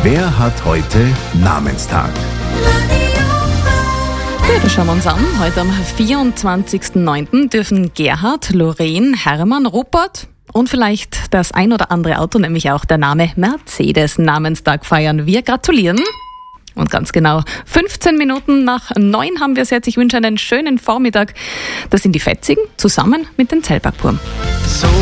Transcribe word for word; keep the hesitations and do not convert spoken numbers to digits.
Wer hat heute Namenstag? Ja, das schauen wir uns an. Heute am vierundzwanzigsten neunten dürfen Gerhard, Lorraine, Hermann, Rupert und vielleicht das ein oder andere Auto, nämlich auch der Name Mercedes, Namenstag feiern. Wir gratulieren. Und ganz genau fünfzehn Minuten nach neun haben wir es jetzt. Ich wünsche einen schönen Vormittag. Das sind die Fetzigen zusammen mit den Zellbackburm. So